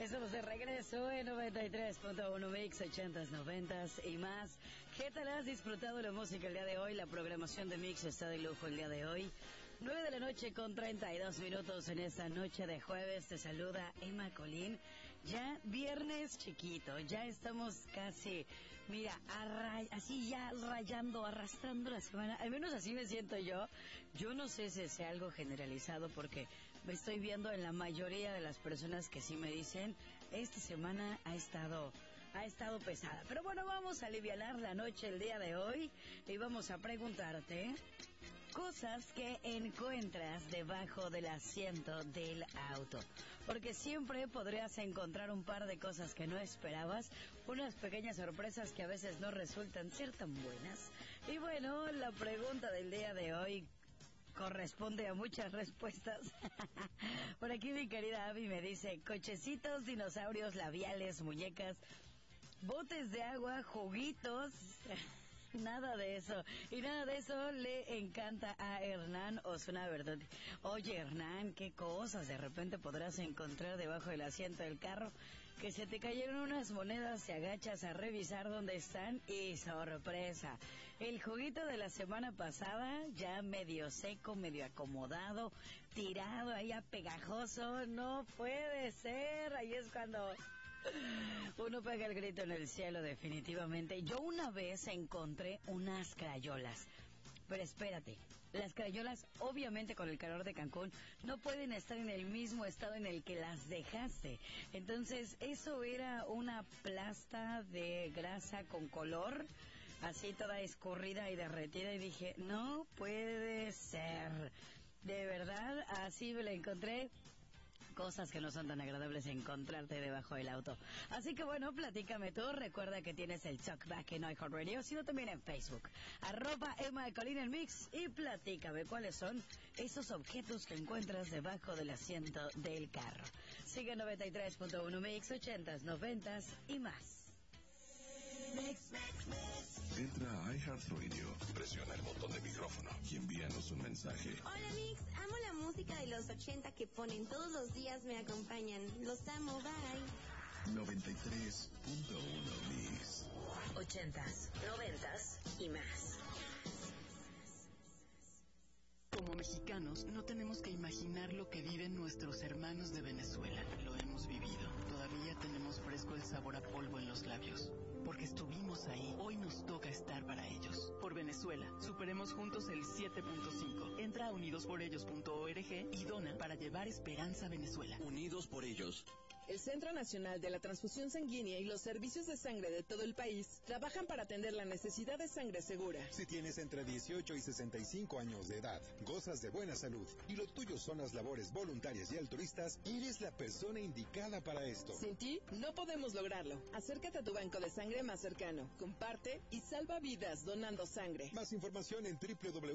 Estamos de regreso en 93.1 Mix, 80s, 90s y más. ¿Qué tal has disfrutado la música el día de hoy? La programación de Mix está de lujo el día de hoy. 9 de la noche con 32 minutos en esta noche de jueves. Te saluda Emma Colín. Ya viernes chiquito, ya estamos casi, mira, así ya rayando, arrastrando la semana. Al menos así me siento yo. Yo no sé si sea algo generalizado porque me estoy viendo en la mayoría de las personas que sí me dicen, esta semana ha estado pesada. Pero bueno, vamos a alivianar la noche el día de hoy y vamos a preguntarte cosas que encuentras debajo del asiento del auto. Porque siempre podrías encontrar un par de cosas que no esperabas, unas pequeñas sorpresas que a veces no resultan ser tan buenas. Y bueno, la pregunta del día de hoy corresponde a muchas respuestas. Por aquí mi querida Abby me dice, cochecitos, dinosaurios, labiales, muñecas, botes de agua, juguitos. Nada de eso. Y nada de eso le encanta a Hernán Osuna Verdotti. Oye, Hernán, qué cosas de repente podrás encontrar debajo del asiento del carro. Que se te cayeron unas monedas, te agachas a revisar dónde están y sorpresa. El juguito de la semana pasada, ya medio seco, medio acomodado, tirado ahí a pegajoso. No puede ser. Ahí es cuando uno pega el grito en el cielo, definitivamente. Yo una vez encontré unas crayolas. Pero espérate, las crayolas, obviamente con el calor de Cancún, no pueden estar en el mismo estado en el que las dejaste. Entonces, eso era una plasta de grasa con color, así toda escurrida y derretida, y dije, no puede ser. De verdad, así me la encontré. Cosas que no son tan agradables encontrarte debajo del auto. Así que bueno, platícame tú. Recuerda que tienes el Talkback en iHeartRadio, sino también en Facebook. @Emma Colín en Mix. Y platícame cuáles son esos objetos que encuentras debajo del asiento del carro. Sigue 93.1 Mix, 80s, 90s y más. Mix. Entra a iHeartRadio, presiona el botón de micrófono y envíanos un mensaje. Hola Mix, amo la música de los 80 que ponen todos los días, me acompañan. Los amo, bye. 93.1 Mix. 80s, 90s y más. Como mexicanos, no tenemos que imaginar lo que viven nuestros hermanos de Venezuela. Lo hemos vivido. Todavía tenemos fresco el sabor a polvo en los labios. Porque estuvimos ahí. Hoy nos toca estar para ellos. Por Venezuela, superemos juntos el 7.5. Entra a unidosporellos.org y dona para llevar esperanza a Venezuela. Unidos por ellos. El Centro Nacional de la Transfusión Sanguínea y los servicios de sangre de todo el país trabajan para atender la necesidad de sangre segura. Si tienes entre 18 y 65 años de edad, gozas de buena salud y lo tuyo son las labores voluntarias y altruistas, eres la persona indicada para esto. Sin ti, no podemos lograrlo. Acércate a tu banco de sangre más cercano, comparte y salva vidas donando sangre. Más información en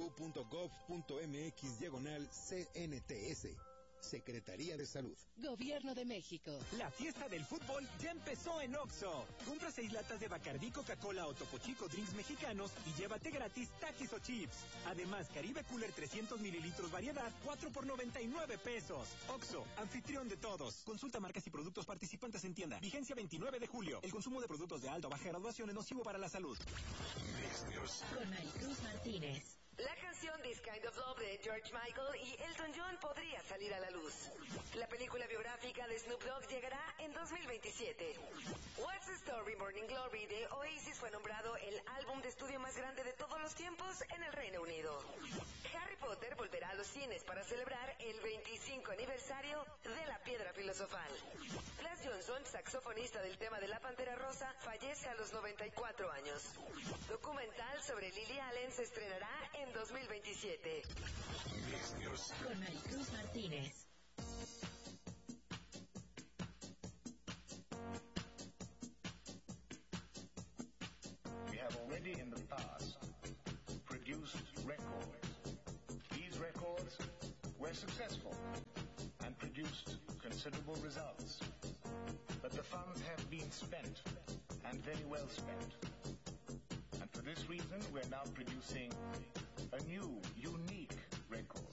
www.gov.mx/CNTS. Secretaría de Salud. Gobierno de México. La fiesta del fútbol ya empezó en Oxxo. Compra 6 latas de Bacardí, Coca-Cola o Topo Chico drinks mexicanos y llévate gratis Takis o chips. Además, Caribe Cooler 300 mililitros variedad, 4 por 99 pesos. Oxxo, anfitrión de todos. Consulta marcas y productos participantes en tienda. Vigencia 29 de julio. El consumo de productos de alta o baja graduación es nocivo para la salud. Con Maricruz Martínez. La canción This Kind of Love de George Michael y Elton John podría salir a la luz. La película biográfica de Snoop Dogg llegará en 2027. What's the Story Morning Glory de Oasis fue nombrado el álbum de estudio más grande de todos los tiempos en el Reino Unido. Harry Potter volverá a los cines para celebrar el 25 aniversario de la Piedra Filosofal. Flash Johnson, saxofonista del tema de La Pantera Rosa, fallece a los 94 años. Documental sobre Lily Allen se estrenará en 2027. Con Maricruz Martínez. We have already in the past produced records. These records were successful and produced considerable results. But the funds have been spent, and very well spent. And for this reason, we're now producing a new, unique record.